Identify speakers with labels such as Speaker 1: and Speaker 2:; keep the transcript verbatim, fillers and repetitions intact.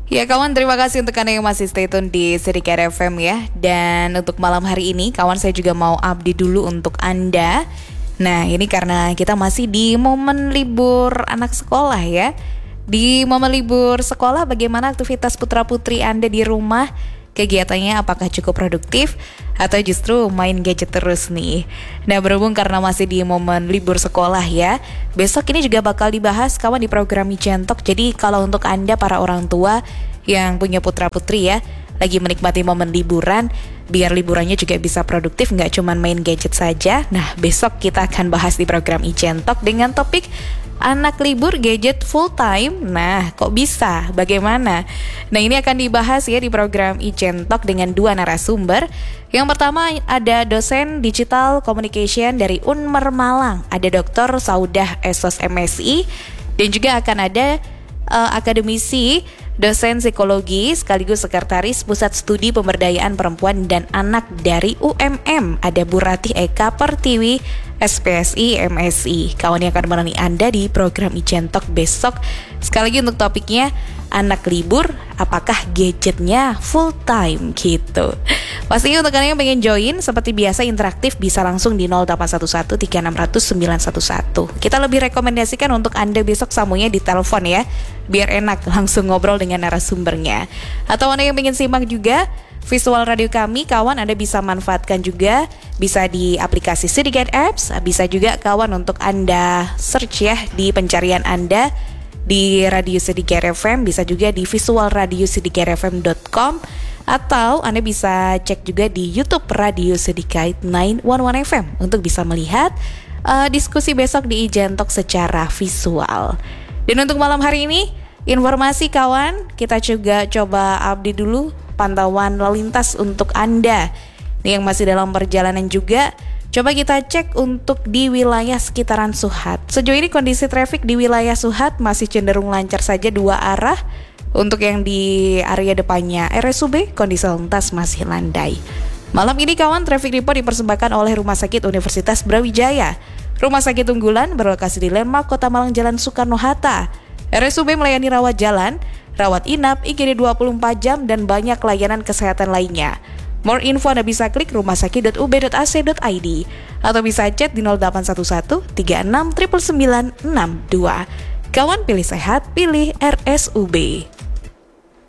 Speaker 1: Ya kawan, terima kasih untuk Anda yang masih stay tune di Sedikit F M ya. Dan untuk malam hari ini, kawan saya juga mau update dulu untuk Anda. Nah ini karena kita masih di momen libur anak sekolah ya. Di momen libur sekolah, bagaimana aktivitas putra-putri Anda di rumah? Kegiatannya apakah cukup produktif atau justru main gadget terus nih? Nah berhubung karena masih di momen libur sekolah ya, besok ini juga bakal dibahas kawan di program Icentok. Jadi kalau untuk Anda para orang tua yang punya putra-putri ya, lagi menikmati momen liburan, biar liburannya juga bisa produktif, nggak cuma main gadget saja. Nah besok kita akan bahas di program Icentok dengan topik anak libur gadget full time. Nah kok bisa? Bagaimana? Nah ini akan dibahas ya di program Icentok dengan dua narasumber. Yang pertama ada dosen Digital Communication dari Unmer Malang, ada Doktor Saudah Esos M Si, dan juga akan ada uh, akademisi dosen psikologi sekaligus sekretaris Pusat Studi Pemberdayaan Perempuan dan Anak dari U M M, ada Bu Ratih Eka Pertiwi S P S I M Si. Kawan yang akan menemani Anda di program Icentok besok. Sekali lagi untuk topiknya anak libur, apakah gadgetnya full time gitu. Pastinya untuk kalian yang pengen join, seperti biasa interaktif bisa langsung di nol delapan satu satu tiga enam nol nol sembilan satu satu. Kita lebih rekomendasikan untuk Anda besok samunya di telepon ya, biar enak langsung ngobrol dengan narasumbernya. Atau Anda yang pengen simak juga visual radio kami, kawan Anda bisa manfaatkan juga, bisa di aplikasi Sedikit Apps, bisa juga kawan untuk Anda search ya di pencarian Anda di Radio Sedikit F M, bisa juga di visual radio sedikit f m dot com, atau Anda bisa cek juga di YouTube Radio Sedikit sembilan satu satu F M untuk bisa melihat uh, diskusi besok di Icentok secara visual. Dan untuk malam hari ini, informasi kawan, kita juga coba update dulu pantauan lalu lintas untuk Anda yang masih dalam perjalanan juga. Coba kita cek untuk di wilayah sekitaran Suhat. Sejauh ini kondisi traffic di wilayah Suhat masih cenderung lancar saja dua arah. Untuk yang di area depannya R S U B, kondisi lalu lintas masih landai. Malam ini kawan, traffic report dipersembahkan oleh Rumah Sakit Universitas Brawijaya. Rumah sakit unggulan berlokasi di Landmark Kota Malang Jalan Soekarno-Hatta. R S U B melayani rawat jalan, rawat inap, I G D dua puluh empat jam, dan banyak layanan kesehatan lainnya. More info Anda bisa klik rumahsakit dot u b dot a c dot i d atau bisa chat di nol delapan satu satu tiga enam sembilan sembilan enam dua. Kawan, pilih sehat, pilih R S U B.